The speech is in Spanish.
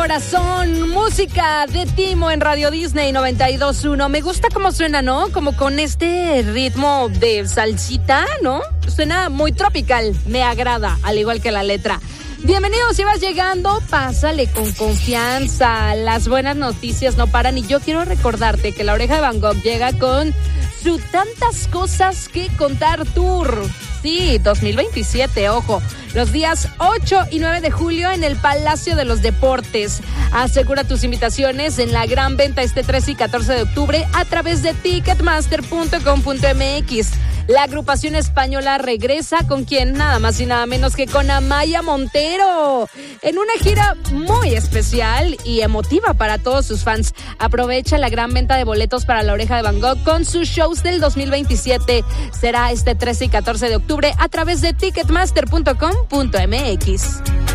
corazón, música de Timo en Radio Disney 92.1. Me gusta cómo suena, ¿no? Como con este ritmo de salsita, ¿no? Suena muy tropical, me agrada, al igual que la letra. Bienvenidos, si vas llegando, pásale con confianza. Las buenas noticias no paran y yo quiero recordarte que La Oreja de Van Gogh llega con su Tantas Cosas que Contar Tour. Sí, 2027, ojo. Los días 8 y 9 de julio en el Palacio de los Deportes. Asegura tus invitaciones en la gran venta este 13 y 14 de octubre a través de ticketmaster.com.mx. La agrupación española regresa con quien, nada más y nada menos que con Amaya Montero, en una gira muy especial y emotiva para todos sus fans. Aprovecha la gran venta de boletos para La Oreja de Van Gogh con sus shows del 2027. Será este 13 y 14 de octubre a través de ticketmaster.com.mx.